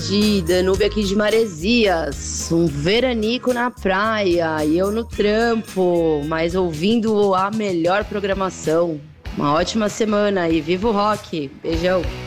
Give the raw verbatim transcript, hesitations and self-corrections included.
Di, Danúbia aqui de Maresias. Um veranico na praia e eu no trampo, mas ouvindo a melhor programação. Uma ótima semana e viva o rock. Beijão.